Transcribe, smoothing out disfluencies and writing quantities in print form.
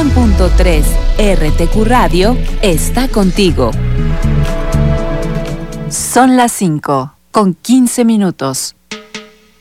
100.3 RTQ Radio está contigo. Son las 5:15.